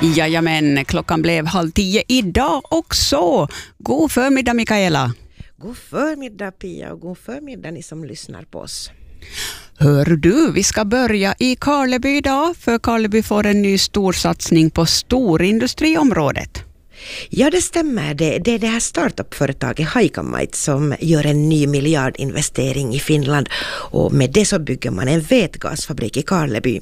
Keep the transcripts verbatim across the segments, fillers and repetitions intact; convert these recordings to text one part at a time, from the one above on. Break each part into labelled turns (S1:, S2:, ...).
S1: Jajamän, klockan blev halv tio idag också. God förmiddag Mikaela.
S2: God förmiddag Pia och god förmiddag ni som lyssnar på oss.
S1: Hör du, vi ska börja i Karleby idag, för Karleby får en ny stor satsning på storindustriområdet.
S2: Ja, det stämmer. Det, det är det här startup-företaget Haikamite som gör en ny miljardinvestering i Finland, och med det så bygger man en vätgasfabrik i Karleby.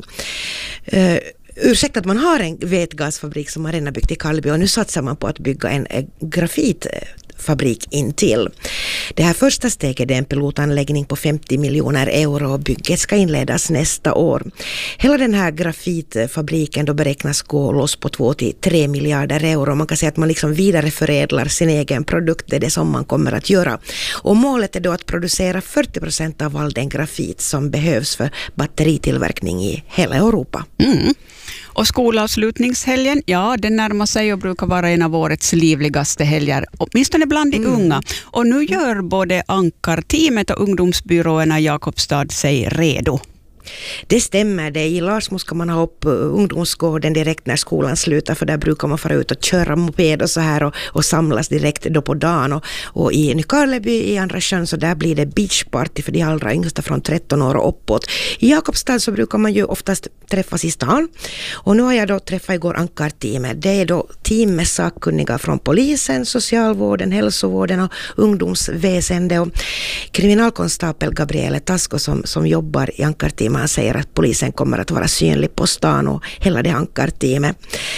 S2: Uh, Ursäkta att man har en vätgasfabrik som man redan byggt i Karleby, och nu satsar man på att bygga en, en grafitfabrik intill. Det här första steget är en pilotanläggning på femtio miljoner euro och bygget ska inledas nästa år. Hela den här grafitfabriken då beräknas gå loss på två till tre miljarder euro. Man kan säga att man liksom vidareförädlar sin egen produkt, det är det som man kommer att göra. Och målet är då att producera fyrtio procent av all den grafit som behövs för batteritillverkning i hela Europa.
S1: Mm. Och skolavslutningshelgen, ja, den närmar sig och brukar vara en av årets livligaste helger, åtminstone bland de mm. unga. Och nu gör både Ankarteamet och ungdomsbyråerna i Jakobstad sig redo.
S2: Det stämmer, det. I Larsmo ska man ha upp ungdomsgården direkt när skolan slutar, för där brukar man fara ut och köra moped och så här och, och samlas direkt då på dagen. Och, och i Nykarleby i Andra sjön så där blir det beachparty för de allra yngsta från tretton år och uppåt. I Jakobstad så brukar man ju oftast träffas i stan, och nu har jag då träffat igår Ankarteamet. Det är då team med sakkunniga från polisen, socialvården, hälsovården och ungdomsväsende, och kriminalkonstapel Gabriele Tasko som, som jobbar i Ankarteamet. Han säger att polisen kommer att vara synlig på stan och hela det Ankarteamet.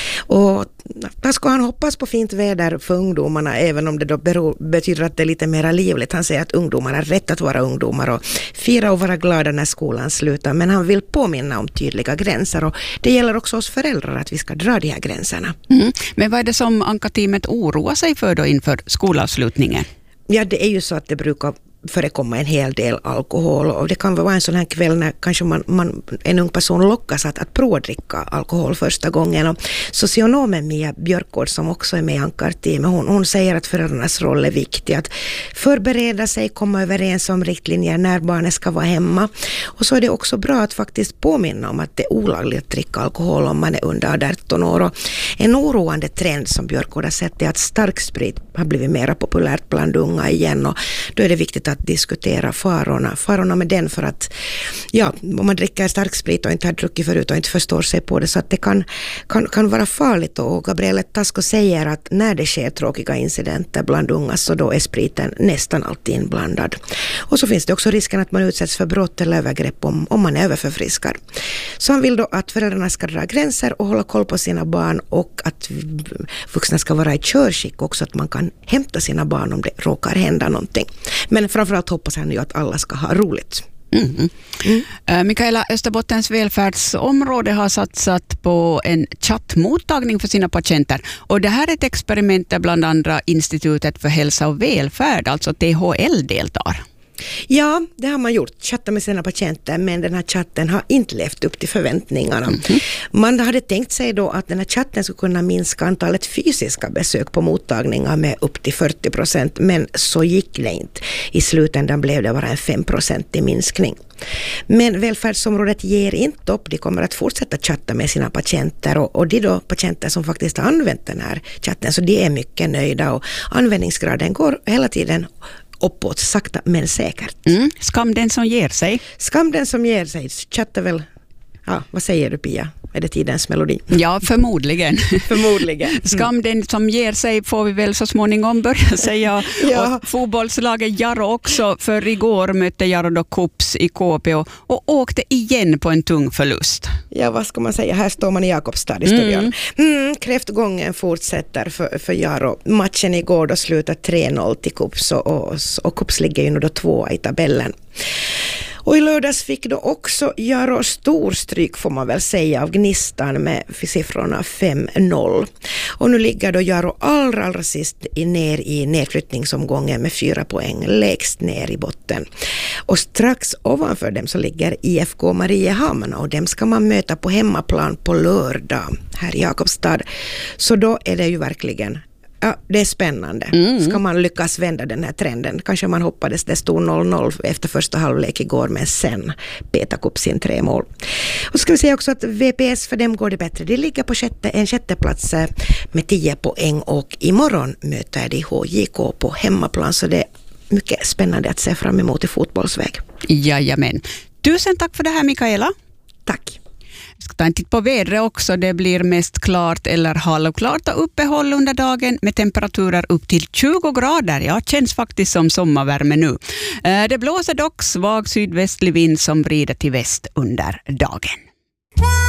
S2: Och där ska han hoppas på fint väder för ungdomarna, även om det då beror, betyder att det är lite mer livligt. Han säger att ungdomarna har rätt att vara ungdomar och fira och vara glada när skolan slutar. Men han vill påminna om tydliga gränser, och det gäller också oss föräldrar att vi ska dra de här gränserna.
S1: Mm. Men vad är det som Ankarteamet oroar sig för då inför skolavslutningen?
S2: Ja, det är ju så att det brukar förekomma en hel del alkohol, och det kan vara en sån här kväll när kanske man, man, en ung person lockas att, att provdricka alkohol första gången. Och socionomen Mia Björkgård som också är med i Ankarteamet, hon, hon säger att föräldrarnas roll är viktig, att förbereda sig, komma överens om riktlinjer när barnet ska vara hemma, och så är det också bra att faktiskt påminna om att det är olagligt att dricka alkohol om man är under arton år. Och en oroande trend som Björkgård har sett är att starksprit har blivit mer populärt bland unga igen, och då är det viktigt att diskutera farorna, farorna med den, för att ja, om man dricker starksprit och inte har druckit förut och inte förstår sig på det, så att det kan, kan, kan vara farligt. Och Gabriele Tasko säger att när det sker tråkiga incidenter bland unga så då är spriten nästan alltid inblandad. Och så finns det också risken att man utsätts för brott eller övergrepp om, om man är överförfriskad. Så han vill då att föräldrarna ska dra gränser och hålla koll på sina barn, och att vuxna ska vara i körskick också, att man kan hämta sina barn om det råkar hända någonting. Men framförallt hoppas han ju att alla ska ha roligt.
S1: Mm. Mm. Uh, Mikaela, Österbottens välfärdsområde har satsat på en chattmottagning för sina patienter, och det här är ett experiment där bland andra Institutet för hälsa och välfärd, alltså T H L, deltar.
S2: Ja, det har man gjort, chatta med sina patienter, men den här chatten har inte levt upp till förväntningarna. Mm-hmm. Man hade tänkt sig då att den här chatten skulle kunna minska antalet fysiska besök på mottagningar med upp till fyrtio procent, men så gick det inte. I slutändan blev det bara en fem procent i minskning. Men välfärdsområdet ger inte upp, de kommer att fortsätta chatta med sina patienter, och, och de då patienter som faktiskt har använt den här chatten, så de är mycket nöjda, och användningsgraden går hela tiden uppåt, sakta men säkert. Mm.
S1: Skam den som ger sig.
S2: Skam den som ger sig. Chatta väl, ja, vad säger du Pia? Är det tidens melodi?
S1: Ja, förmodligen.
S2: förmodligen. Mm.
S1: Skam den som ger sig får vi väl så småningom börja säga. Ja. Och fotbollslaget Jaro också, för igår mötte Jaro då Kups i K P och, och åkte igen på en tung förlust.
S2: Ja, vad ska man säga? Här står man i Jakobstad i studion. Mm. Mm, kräftgången fortsätter för, för Jaro. Matchen igår då slutade tre noll till Kups, och, och, och Kups ligger ju nu då tvåa i tabellen. Och i lördags fick då också Jaro storstryk, får man väl säga, av Gnistan med siffrorna fem noll. Och nu ligger då Jaro allra, allra sist i ner i nedflyttningsomgången med fyra poäng, lägst ner i botten. Och strax ovanför dem så ligger I F K Mariehamn, och dem ska man möta på hemmaplan på lördag här i Jakobstad. Så då är det ju verkligen Ja, det är spännande. Mm. Ska man lyckas vända den här trenden? Kanske man hoppades det stod noll noll efter första halvlek igår, men sen petade upp sin tre mål. Och så ska vi säga också att V P S, för dem går det bättre. De ligger på sjätte, en sjätte plats med tio poäng och imorgon möter de H J K på hemmaplan, så det är mycket spännande att se fram emot i fotbollsväg.
S1: Jajamän. Tusen tack för det här, Mikaela.
S2: Tack.
S1: Vi ska ta en titt på vädret också. Det blir mest klart eller halvklart och uppehåll under dagen med temperaturer upp till tjugo grader. Ja, känns faktiskt som sommarvärme nu. Det blåser dock svag sydvästlig vind som vrider till väst under dagen.